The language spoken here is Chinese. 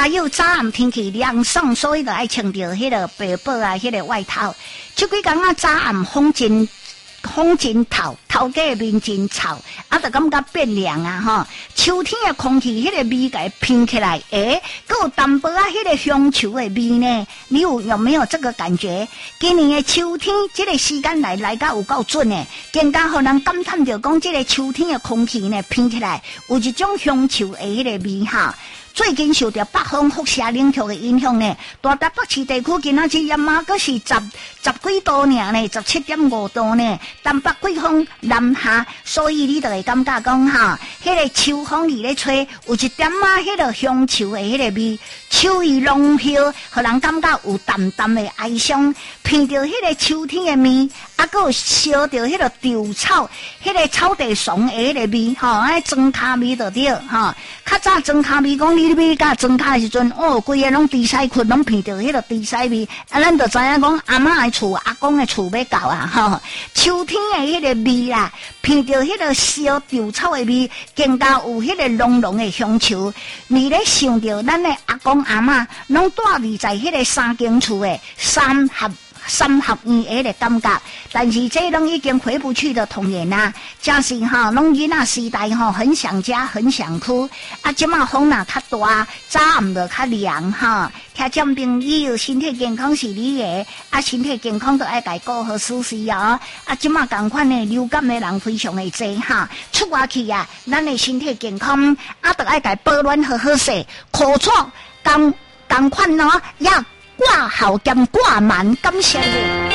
还有早暗天气凉爽，所以就爱穿着迄个白布啊，迄个外套。这几天啊，早暗风真透，头家面真臭，就感觉变凉啊吼。秋天的空气，迄个味给拼起来，还有淡薄啊，迄个香球的味呢。你有没有这个感觉？今年的秋天，这个时间来到有够准的，更加互人感叹着讲，这个秋天的空气呢，拼起来有一种香球的迄个味哈。最近受到北方辐射冷却的影响呢，大台北市地区今仔日夜晚阁是十几度尔呢，17.5度呢，东北季风南下，所以你就会感觉讲哈，迄个秋风里咧吹，有一点啊，迄个香树的迄个味，秋意浓香，互人感觉有淡淡的哀伤，闻着迄个秋天的味，阁有烧着迄个稻草，迄个草地爽的迄个味，庄卡味就对哈。较早庄卡味讲你买甲庄卡的时阵，规个拢猪屎窟，拢闻着迄个猪屎味，咱就知影讲阿嬷的厝、阿公的厝要到啊秋天的迄个味啦，闻着迄个烧稻草的味，更加有迄个浓浓的香臭。你咧想着咱的阿公阿嬷，拢住在迄个三间厝的三合院的迄个感觉，但是这拢已经回不去的童年啦。假是拢囡仔时代很想家，很想哭。即马风若较大，早暗就较凉听众朋友，身体健康是你的，身体健康就爱家顾好舒适哦。即马同款的流感的人非常的多出外去咱的身体健康就爱家保暖好好势，苦楚同款要挂好兼挂满，感谢你。